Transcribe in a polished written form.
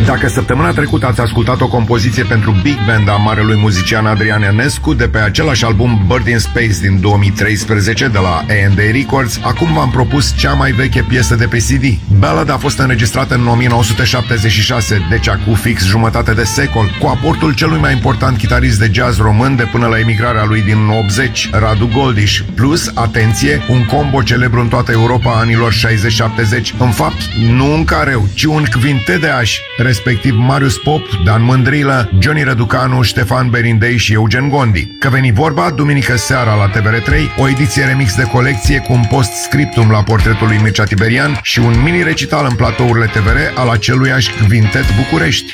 Dacă săptămâna trecută ați ascultat o compoziție pentru Big Band a marelui muzician Adrian Ionescu de pe același album Bird in Space din 2013 de la A&A Records, acum v-am propus cea mai veche piesă de pe CD. Ballad a fost înregistrată în 1976, deci acum fix jumătate de secol, cu aportul celui mai important chitarist de jazz român de până la emigrarea lui din 80, Radu Goldiș, plus, atenție, un combo celebru în toată Europa anilor 60-70, în fapt, nu un careu, ci un quintet de ași, respectiv Marius Pop, Dan Mândrilă, Johnny Răducanu, Ștefan Berindei și Eugen Gondi. Că veni vorba, duminică seara la TVR3, o ediție remix de colecție cu un post-scriptum la portretul lui Mircea Tiberian și un mini-recital în platourile TVR al aceluiași Quintet București.